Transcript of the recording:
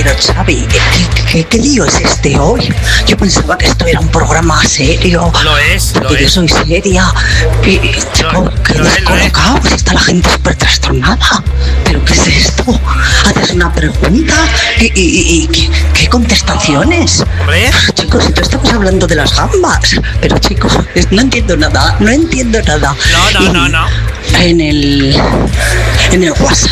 Pero Xavi, ¿qué lío es este hoy? Yo pensaba que esto era un programa serio. Lo es. Yo soy seria. Y chico, qué descolocado. Si está la gente súper trastornada. ¿Pero qué es esto? Haces una pregunta y ¿qué contestaciones? Hombre. Chicos, si tú estamos hablando de las gambas. Pero chicos, no entiendo nada. No. En el WhatsApp